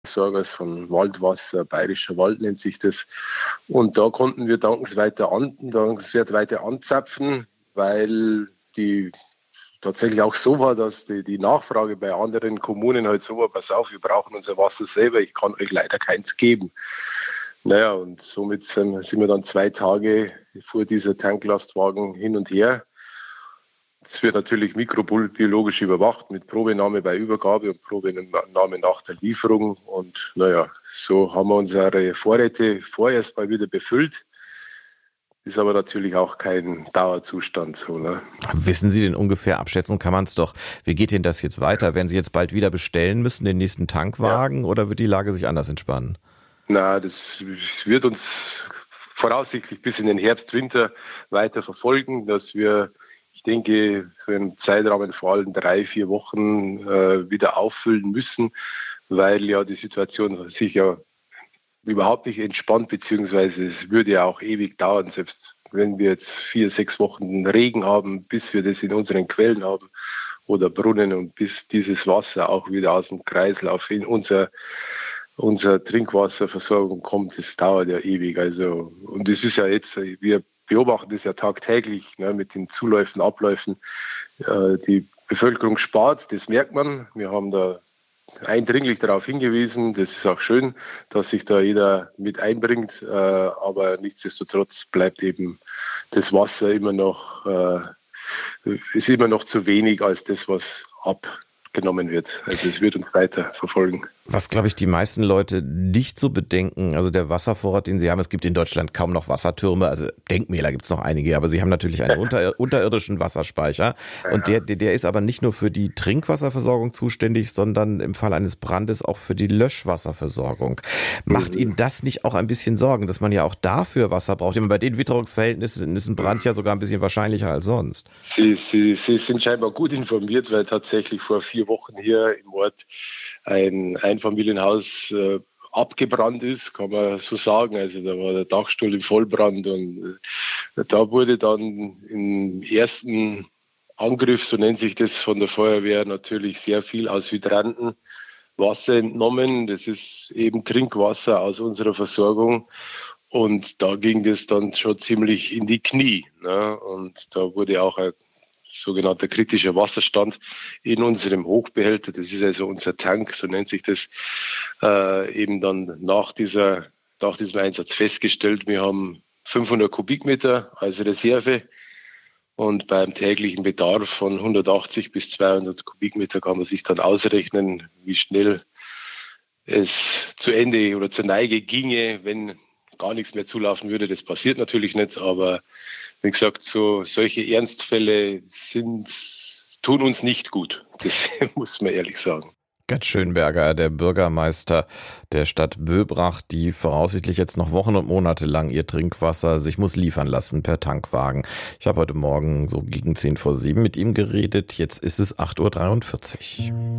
Versorgers von Waldwasser, Bayerischer Wald nennt sich das. Und da konnten wir dankenswert weiter anzapfen, weil die tatsächlich auch so war, dass die Nachfrage bei anderen Kommunen halt so war, pass auf, wir brauchen unser Wasser selber, ich kann euch leider keins geben. Naja, und somit sind wir dann 2 Tage vor dieser Tanklastwagen hin und her. Es wird natürlich mikrobiologisch überwacht mit Probenahme bei Übergabe und Probenahme nach der Lieferung. Und naja, so haben wir unsere Vorräte vorerst mal wieder befüllt. Ist aber natürlich auch kein Dauerzustand. So, ne? Wissen Sie denn ungefähr, abschätzen kann man es doch, wie geht denn das jetzt weiter? Werden Sie jetzt bald wieder bestellen müssen, den nächsten Tankwagen, oder wird die Lage sich anders entspannen? Na, das wird uns voraussichtlich bis in den Herbst, Winter weiter verfolgen, dass wir, ich denke, so im Zeitrahmen vor allem 3-4 Wochen wieder auffüllen müssen, weil ja die Situation sich ja überhaupt nicht entspannt, beziehungsweise es würde ja auch ewig dauern, selbst wenn wir jetzt 4-6 Wochen Regen haben, bis wir das in unseren Quellen haben oder Brunnen und bis dieses Wasser auch wieder aus dem Kreislauf in unser Trinkwasserversorgung kommt, das dauert ja ewig. Also, und es ist ja jetzt, wir beobachten das ja tagtäglich, ne, mit den Zuläufen, Abläufen. Die Bevölkerung spart, das merkt man. Wir haben da eindringlich darauf hingewiesen. Das ist auch schön, dass sich da jeder mit einbringt. Aber nichtsdestotrotz bleibt eben das Wasser ist immer noch zu wenig als das, was abgenommen wird. Also es wird uns weiter verfolgen. Was, glaube ich, die meisten Leute nicht so bedenken, also der Wasservorrat, den sie haben, es gibt in Deutschland kaum noch Wassertürme, also Denkmäler gibt es noch einige, aber sie haben natürlich einen unterirdischen Wasserspeicher und der ist aber nicht nur für die Trinkwasserversorgung zuständig, sondern im Fall eines Brandes auch für die Löschwasserversorgung. Macht Ihnen das nicht auch ein bisschen Sorgen, dass man ja auch dafür Wasser braucht? Bei den Witterungsverhältnissen ist ein Brand ja sogar ein bisschen wahrscheinlicher als sonst. Sie sind scheinbar gut informiert, weil tatsächlich vor 4 Wochen hier im Ort ein Einfamilienhaus abgebrannt ist, kann man so sagen. Also da war der Dachstuhl im Vollbrand und da wurde dann im ersten Angriff, so nennt sich das, von der Feuerwehr natürlich sehr viel aus Hydranten Wasser entnommen. Das ist eben Trinkwasser aus unserer Versorgung. Und da ging das dann schon ziemlich in die Knie. Ne? Und da wurde auch ein sogenannter kritischer Wasserstand in unserem Hochbehälter, das ist also unser Tank, so nennt sich das, eben dann nach diesem Einsatz festgestellt. Wir haben 500 Kubikmeter als Reserve und beim täglichen Bedarf von 180 bis 200 Kubikmeter kann man sich dann ausrechnen, wie schnell es zu Ende oder zur Neige ginge, wenn gar nichts mehr zulaufen würde. Das passiert natürlich nicht, aber wie gesagt, solche Ernstfälle tun uns nicht gut. Das muss man ehrlich sagen. Gerd Schönberger, der Bürgermeister der Stadt Böbrach, die voraussichtlich jetzt noch Wochen und Monate lang ihr Trinkwasser sich muss liefern lassen per Tankwagen. Ich habe heute Morgen so gegen 6:50 mit ihm geredet. Jetzt ist es 8:43 Uhr.